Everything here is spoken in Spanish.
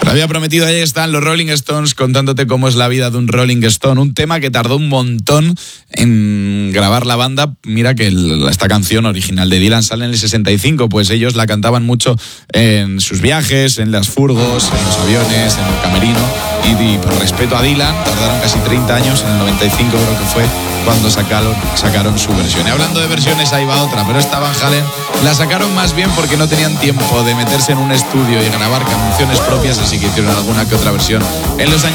lo había prometido, ahí están los Rolling Stones contándote cómo es la vida de un Rolling Stone, un tema que tardó un montón en grabar la banda. Mira que esta canción original de Dylan sale en el 65, pues ellos la cantaban mucho en sus viajes, en las furgos, en los aviones, en el camerino, y por respeto a Dylan tardaron casi 30 años, en el 95 creo que fue cuando sacaron su versión. Y hablando de versiones, ahí va otra, pero esta Van Halen la sacaron más bien porque no tenían tiempo de meterse en un estudio y grabar canciones propias, así que hicieron alguna que otra versión en los años